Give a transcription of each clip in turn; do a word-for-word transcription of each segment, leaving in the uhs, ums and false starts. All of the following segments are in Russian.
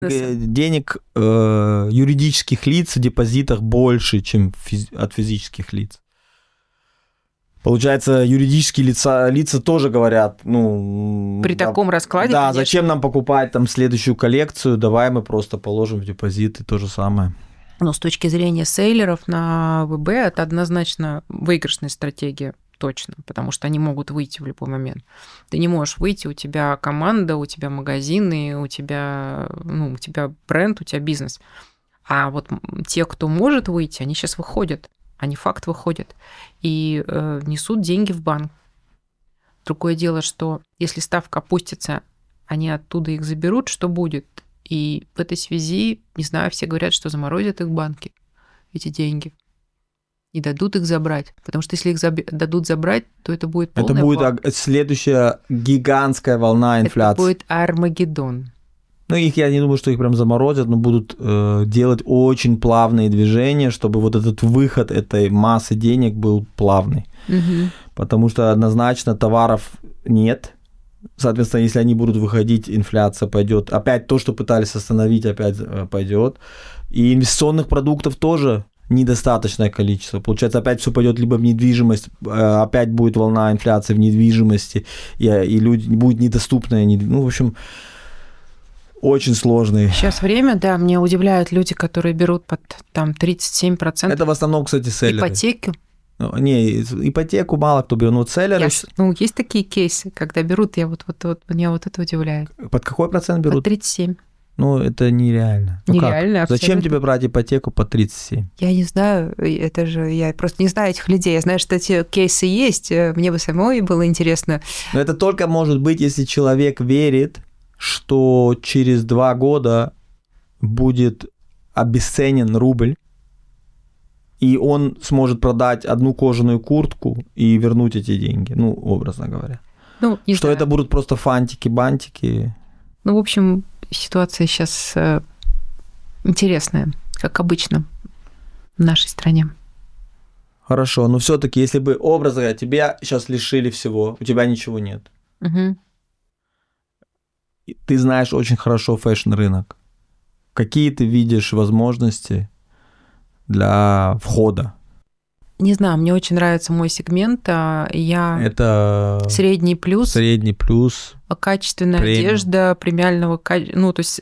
Денег э, юридических лиц в депозитах больше, чем физ... от физических лиц. Получается, юридические лица, лица тоже говорят, ну... При да, таком раскладе, Да, конечно. Зачем нам покупать там следующую коллекцию, давай мы просто положим в депозит и то же самое. Но с точки зрения сейлеров на ВБ это однозначно выигрышная стратегия, точно, потому что они могут выйти в любой момент. Ты не можешь выйти, у тебя команда, у тебя магазины, у тебя, ну, у тебя бренд, у тебя бизнес. А вот те, кто может выйти, они сейчас выходят. Они факт выходят и э, несут деньги в банк. Другое дело, что если ставка опустится, они оттуда их заберут, что будет? И в этой связи, не знаю, все говорят, что заморозят их банки, эти деньги. И дадут их забрать. Потому что если их заб... дадут забрать, то это будет полная... Это будет волна. Следующая гигантская волна инфляции. Это будет Армагеддон. Ну, их я не думаю, что их прям заморозят, но будут э, делать очень плавные движения, чтобы вот этот выход этой массы денег был плавный. Угу. Потому что однозначно товаров нет. Соответственно, если они будут выходить, инфляция пойдет. Опять то, что пытались остановить, опять пойдет. И инвестиционных продуктов тоже недостаточное количество. Получается, опять все пойдет либо в недвижимость, опять будет волна инфляции в недвижимости, и, и люди будет недоступная. Ну, в общем... Очень сложный. Сейчас время, да, меня удивляют люди, которые берут под там тридцать семь процентов. Это в основном, кстати, селлеры. Ипотеки. Ну, не, ипотеку мало кто берет, но селлеры... Я, ну, есть такие кейсы, когда берут, я вот, вот, вот, меня вот это удивляет. Под какой процент берут? Под тридцать семь. Ну, это нереально. Ну, нереально, как? Зачем тебе брать ипотеку по тридцать семь? Я не знаю, это же, я просто не знаю этих людей. Я знаю, что эти кейсы есть, мне бы самой было интересно. Но это только может быть, если человек верит, что через два года будет обесценен рубль, и он сможет продать одну кожаную куртку и вернуть эти деньги, ну, образно говоря. Ну, не что знаю. Это будут просто фантики-бантики. Ну, в общем, ситуация сейчас интересная, как обычно в нашей стране. Хорошо, но все-таки, если бы, образно говоря, тебя сейчас лишили всего, у тебя ничего нет. Угу. Ты знаешь очень хорошо фэшн-рынок. Какие ты видишь возможности для входа? Не знаю, мне очень нравится мой сегмент. Я Это средний плюс. Средний плюс. Качественная премиум. Одежда премиального качества. Ну, то есть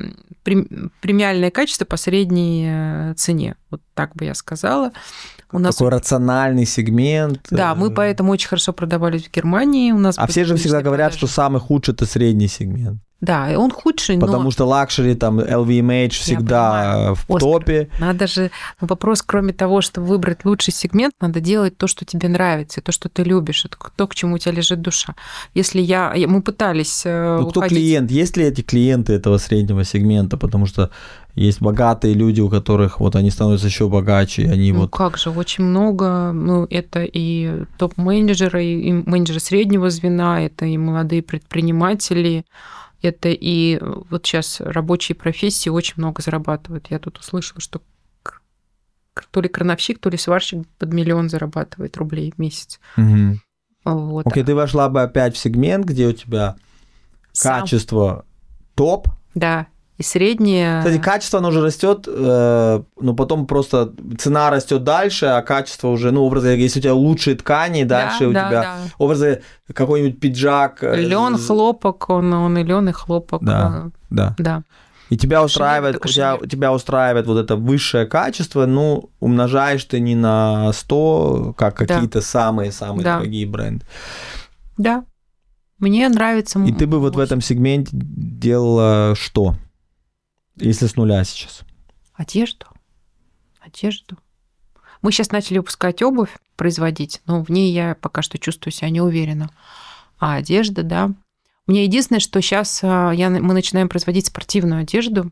премиальное качество по средней цене. Вот так бы я сказала. У нас... Такой рациональный сегмент. Да, мы поэтому очень хорошо продавались в Германии. У нас а все же всегда говорят, продажи. Что самый худший – это средний сегмент. Да, он худший, но... Потому что лакшери, там, эл ви эм эйч всегда в Оскар. Топе. Надо же... Ну, вопрос, кроме того, чтобы выбрать лучший сегмент, надо делать то, что тебе нравится, то, что ты любишь, то, к чему у тебя лежит душа. Если я... Мы пытались ну, уходить... кто клиент? Есть ли эти клиенты этого среднего сегмента? Потому что есть богатые люди, у которых вот они становятся еще богаче, и они ну, вот... как же, очень много. Ну, это и топ-менеджеры, и менеджеры среднего звена, это и молодые предприниматели, это и вот сейчас рабочие профессии очень много зарабатывают. Я тут услышала, что то ли крановщик, то ли сварщик под миллион зарабатывает рублей в месяц. Угу. Вот. Окей, ты вошла бы опять в сегмент, где у тебя Сам. качество топ. Да, и среднее... Кстати, качество, оно уже растет, э, но потом просто цена растет дальше, а качество уже, ну, образы, если у тебя лучшие ткани, дальше да, у да, тебя да. образы, какой-нибудь пиджак. Лен, хлопок, он, он и лен, и хлопок. Да, да. да. И тебя устраивает, у тебя, тебя устраивает вот это высшее качество, ну, умножаешь ты не на сто, как какие-то самые-самые да. дорогие бренды. Да, мне нравится. И ты бы вот в этом сегменте делала что? Если с нуля сейчас. Одежду. Одежду. Мы сейчас начали выпускать обувь, производить, но в ней я пока что чувствую себя неуверенно. А одежда, да. Мне единственное, что сейчас я, мы начинаем производить спортивную одежду.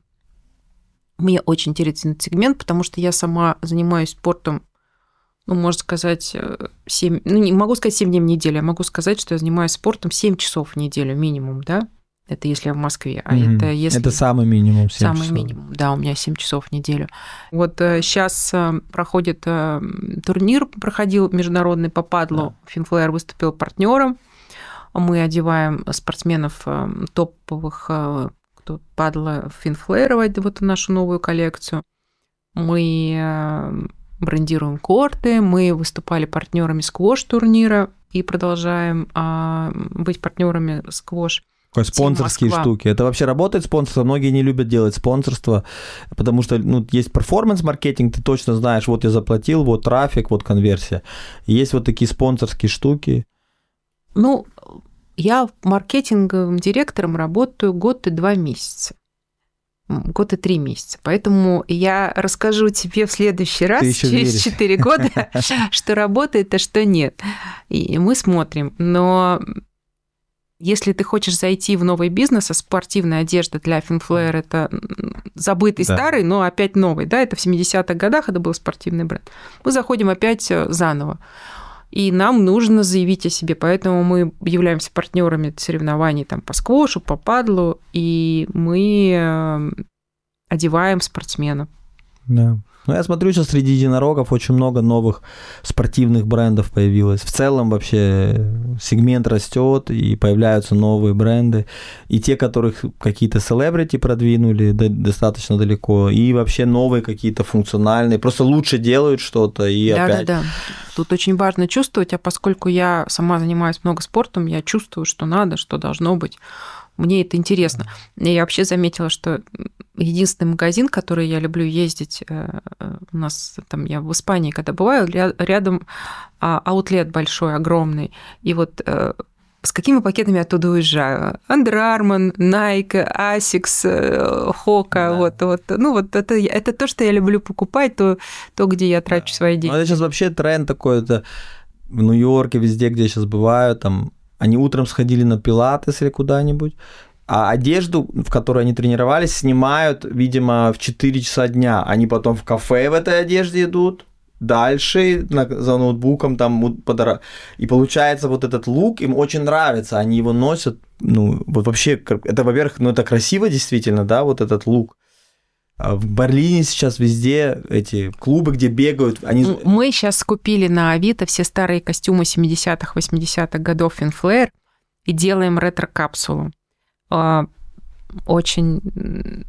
Мне очень интересен этот сегмент, потому что я сама занимаюсь спортом, ну, можно сказать, семь, ну, не могу сказать семь дней в неделю, я могу сказать, что я занимаюсь спортом семь часов в неделю минимум, да. Это если я в Москве, а mm-hmm. это если... Это самый минимум семь Самый часов. минимум, да, у меня семь часов в неделю. Вот сейчас проходит турнир, проходил международный по падлу, yeah. Финфлеер выступил партнером. Мы одеваем спортсменов топовых, тут падла финфлеировать вот нашу новую коллекцию. Мы брендируем корты, мы выступали партнерами сквош-турнира и продолжаем а, быть партнерами сквош. Спонсорские штуки. Это вообще работает спонсорство? Многие не любят делать спонсорство, потому что ну, есть перформанс-маркетинг, ты точно знаешь, вот я заплатил, вот трафик, вот конверсия. Есть вот такие спонсорские штуки. Ну, я маркетинговым директором работаю год и два месяца. Год и три месяца. Поэтому я расскажу тебе в следующий раз, через четыре года, что работает, а что нет. И мы смотрим. Но если ты хочешь зайти в новый бизнес, а спортивная одежда для Finflare – это забытый да. старый, но опять новый. Да, это в семидесятых годах это был спортивный бренд. Мы заходим опять заново. И нам нужно заявить о себе. Поэтому мы являемся партнерами соревнований там, по сквошу, по падлу, и мы одеваем спортсменов. Да. Ну, я смотрю, сейчас среди единорогов очень много новых спортивных брендов появилось. В целом вообще сегмент растет, и появляются новые бренды. И те, которых какие-то селебрити продвинули достаточно далеко, и вообще новые какие-то функциональные, просто лучше делают что-то, и да, опять... Да-да-да. Тут очень важно чувствовать, а поскольку я сама занимаюсь много спортом, я чувствую, что надо, что должно быть. Мне это интересно. И я вообще заметила, что единственный магазин, в который я люблю ездить, у нас там, я в Испании, когда бываю, рядом аутлет большой, огромный. И вот с какими пакетами я оттуда уезжаю? Under Armour, Nike, Asics, Hoka, да. вот, вот. Ну, вот это, это то, что я люблю покупать, то, то где я трачу да. свои деньги. Ну, это сейчас вообще тренд такой, это в Нью-Йорке, везде, где я сейчас бываю, там, они утром сходили на пилатес или куда-нибудь, а одежду, в которой они тренировались, снимают, видимо, в четыре часа дня. Они потом в кафе в этой одежде идут, дальше за ноутбуком там подора... И получается вот этот лук им очень нравится, они его носят, ну, вот вообще, это, во-первых, ну, это красиво действительно, да, вот этот лук. А в Берлине сейчас везде эти клубы, где бегают, они... Мы сейчас купили на Авито все старые костюмы семидесятых, восьмидесятых годов Finflare и делаем ретро-капсулу. Очень...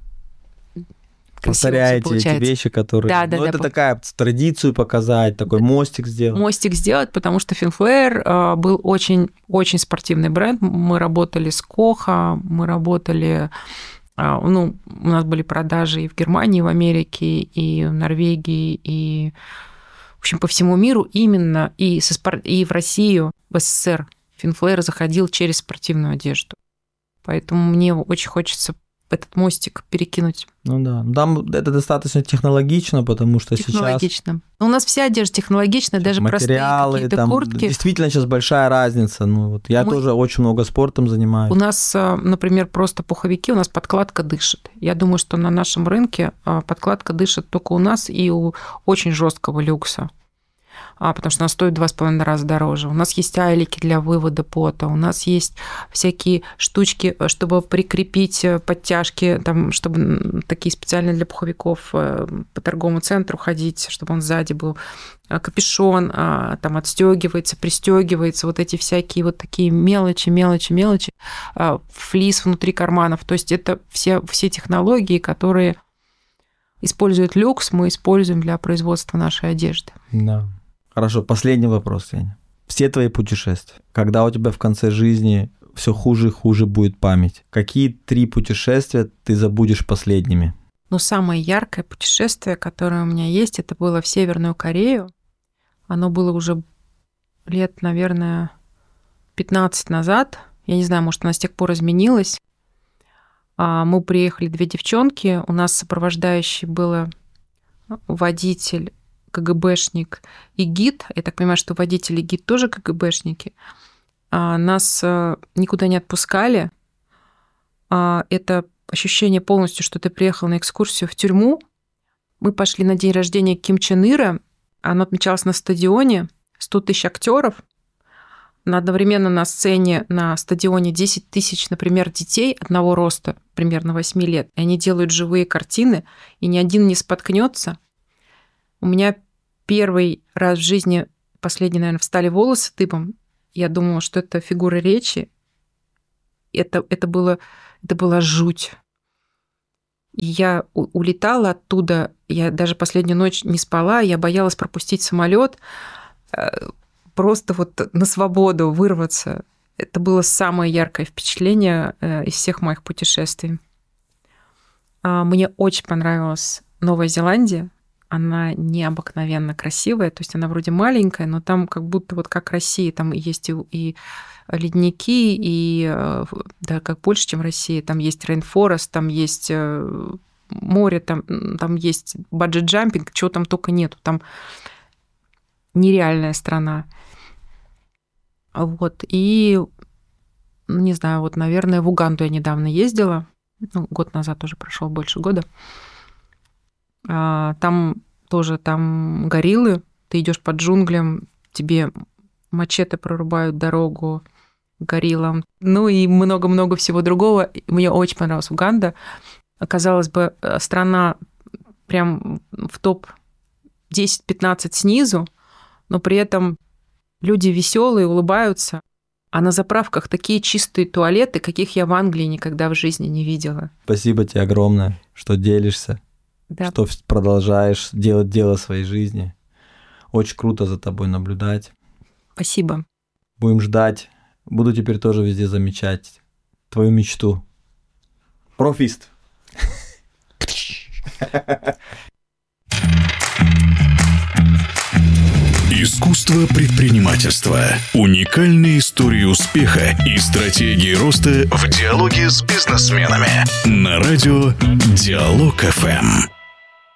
Повторяете эти вещи, которые... Да, да, ну, да, это да. такая традицию показать, такой да. мостик сделать. Мостик сделать, потому что Finflare был очень, очень спортивный бренд. Мы работали с Коха, мы работали... Ну, у нас были продажи и в Германии, и в Америке, и в Норвегии, и, в общем, по всему миру именно, и, со спор... и в Россию, в СССР Finflare заходил через спортивную одежду. Поэтому мне очень хочется этот мостик перекинуть. Ну да, там это достаточно технологично, потому что технологично. сейчас... У нас вся одежда технологичная, даже материалы, простые какие-то там куртки. Действительно сейчас большая разница. Ну, вот я Мы... тоже очень много спортом занимаюсь. У нас, например, просто пуховики, у нас подкладка дышит. Я думаю, что на нашем рынке подкладка дышит только у нас и у очень жесткого люкса. А, потому что она стоит два с половиной раза дороже. У нас есть айлики для вывода пота, у нас есть всякие штучки, чтобы прикрепить подтяжки, там, чтобы такие специальные для пуховиков по торговому центру ходить, чтобы он сзади был. Капюшон там отстегивается, пристегивается, вот эти всякие вот такие мелочи, мелочи, мелочи, флис внутри карманов. То есть это все, все технологии, которые используют люкс, мы используем для производства нашей одежды. Да. Хорошо, последний вопрос, Яня. Все твои путешествия, когда у тебя в конце жизни все хуже и хуже будет память, какие три путешествия ты забудешь последними? Ну, самое яркое путешествие, которое у меня есть, это было в Северную Корею. Оно было уже лет, наверное, пятнадцать назад. Я не знаю, может, оно с тех пор изменилось. Мы приехали, две девчонки, у нас сопровождающий был водитель, КГБшник и гид. Я так понимаю, что водитель и гид тоже КГБшники. Нас никуда не отпускали. Это ощущение полностью, что ты приехал на экскурсию в тюрьму. Мы пошли на день рождения Ким Чен Ира. Оно отмечалось на стадионе. сто тысяч актеров. Одновременно на сцене на стадионе десять тысяч, например, детей одного роста, примерно восемь лет. И они делают живые картины, и ни один не споткнется. У меня первый раз в жизни, последний, наверное, встали волосы дыбом. Я думала, что это фигура речи. это, это, было, это была жуть. И я улетала оттуда, я даже последнюю ночь не спала, я боялась пропустить самолет, просто вот на свободу вырваться. Это было самое яркое впечатление из всех моих путешествий. Мне очень понравилась Новая Зеландия. Она необыкновенно красивая, то есть она вроде маленькая, но там как будто вот как Россия, там есть и, и ледники, и да, как больше, чем Россия, там есть рейнфорест, там есть море, там, там есть баджет-джампинг, чего там только нету, там нереальная страна. Вот, и, не знаю, вот, наверное, в Уганду я недавно ездила, ну, год назад уже прошел, больше года. Там тоже там гориллы, ты идешь по джунглям, тебе мачете прорубают дорогу гориллам, ну и много-много всего другого. Мне очень понравилась Уганда. Казалось бы, страна прям в топ десять-пятнадцать снизу, но при этом люди веселые, улыбаются, а на заправках такие чистые туалеты, каких я в Англии никогда в жизни не видела. Спасибо тебе огромное, что делишься. Да. Что продолжаешь делать дело своей жизни. Очень круто за тобой наблюдать. Спасибо. Будем ждать. Буду теперь тоже везде замечать твою мечту. Профист. Искусство предпринимательства. Уникальные истории успеха и стратегии роста в диалоге с бизнесменами. На радио Диалог эф эм.